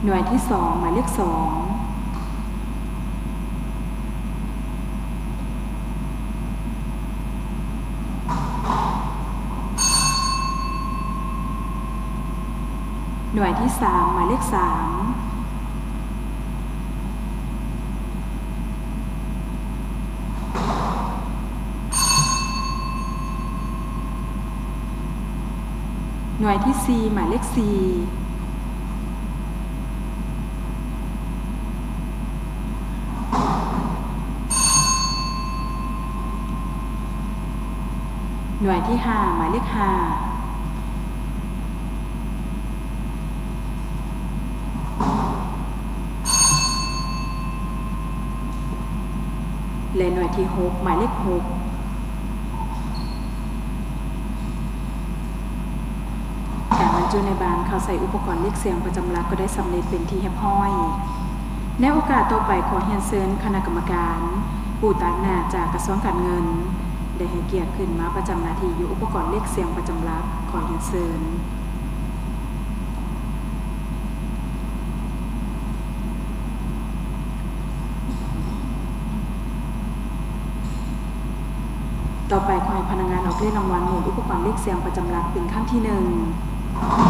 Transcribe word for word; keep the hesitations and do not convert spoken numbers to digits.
หน่วยที่สองหมายเลขสองหน่วยที่สามหมายเลขสามหน่วยที่สี่หมายเลขสี่หน่วยที่ห้าหมายเลขห้าและหน่วยที่หกหมายเลขหกการบรรจุในบานเขาใส่อุปกรณ์เรียกเสียงประจำหลักก็ได้สำเร็จเป็นที่เรียบร้อยในโอกาสต่อไปขอเรียนเชิญคณะกรรมการผู้ตากหน้าจากกระทรวงการเงินได้ให้เกียรติขึ้นมาประจำหน้าที่อยู่อุปกรณ์เรียกเสียงประจำหลักขอเรียนเชิญต่อไปขอให้พนักงานออกเลขรางวัลหมุนอุปกรณ์เลขเสียงประจำหลักเป็นครั้งที่หนึ่ง